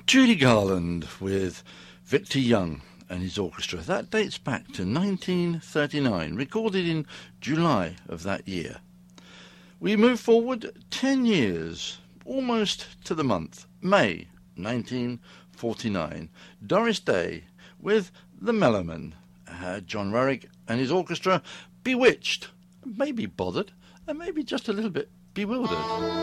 Judy Garland with Victor Young and his orchestra. That dates back to 1939, recorded in July of that year. We move forward 10 years, almost to the month, May 1949. Doris Day with The Mellowmen. John Warwick and his orchestra, bewitched, maybe bothered, and maybe just a little bit bewildered.